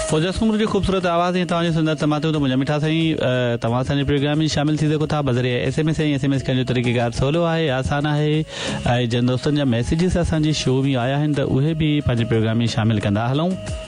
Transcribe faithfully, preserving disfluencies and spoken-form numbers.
मुजस्म जी ख़ूबसूरत आवाज़ ऐं तव्हांजी सुंदर तमातू त मुंहिंजा मिठा साईं तव्हां असांजे प्रोग्राम में शामिल थी सघो था बज़रिए एस एम एस ऐं एस एम एस करण जो तरीक़ेकार सवलो आहे आसान आहे ऐं जन दोस्तनि जा मैसेजिस असांजी शो में आया आहिनि त उहे बि पंहिंजे प्रोग्राम में शामिल कंदा हलूं।